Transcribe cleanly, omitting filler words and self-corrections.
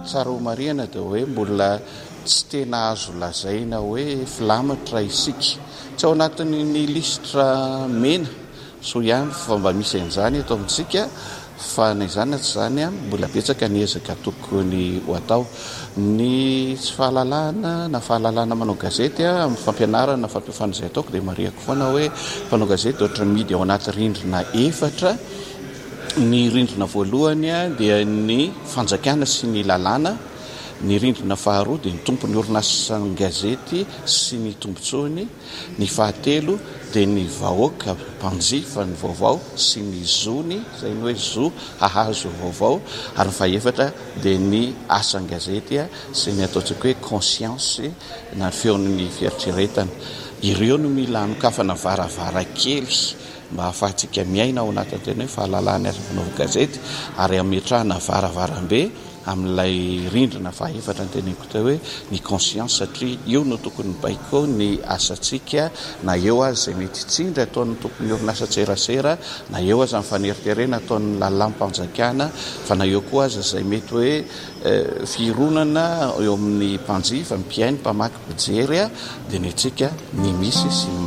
tsara ho marihana dia hoe mbola tsy tena azo lazaina hoe filamatra isika tsy ao anatin'ny listra mena so ihany fa mba misy an'izany eto amintsika fa ny izany tsy zany a mbola betsaka ny ezaka tokony ho atao ny tsy fahalalana na fahalalana manao gazety amin'ny fampianarana fampiofana izay ataoko dia mariako foana hoe mpanao gazety ohatra midy ao anaty rindrina efatra ny rindrina voalohany dia ny fanjakana sy ny lalàna ny rindrina faharoa dia ny tompony orinasa gazety sy ny tombontsoany ny fahatelo dia ny vahoaka mpanjifa ny vaovao sy ny zony izay ny hoe zo hahazo vaovao ary ny fahaefatra dia ny asan-gazety sy ny ataontsika hoe conscience na feon'ny fieritreretana ireo no mila anokafana varavarakely mba hahafahantsika miaina ao anatin'ny tena hoe fahalalany asa fanaovana gazety ary ametrahana varavarambe amin'ilay rindrina fahaefatra ny teneniko teo hoe ny conscience satria io no tokony baiko ny asantsika na eo azy izay mety tsindry ataon'ny tokony orinasa tserasera na eo azy amin'ny faneriterena ataon'ny lalampanjakana fa na eo koa azy izay mety hoe fironana eo amin'ny mpanjifa ny mpiainy mpamaky pijery dia ny antsika ny misy sy